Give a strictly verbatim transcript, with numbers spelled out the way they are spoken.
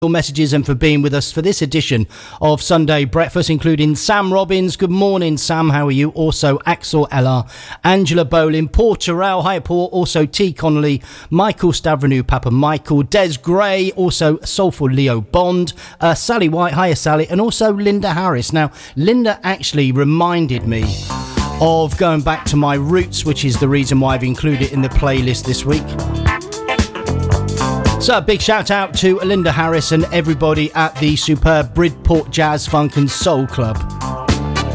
your messages and for being with us for this edition of Sunday Breakfast, including Sam Robbins. Good morning, Sam. How are you? Also, Axel Eller, Angela Bolin, Paul Terrell. Hi, Paul. Also, T. Connolly, Michael Stavrenou, Papa Michael, Des Gray, also Soulful Leo Bond, uh, Sally White. Hiya, Sally. And also Linda Harris. Now, Linda actually reminded me of going back to my roots, which is the reason why I've included it in the playlist this week. So a big shout out to Linda Harris and everybody at the superb Bridport Jazz Funk and Soul Club.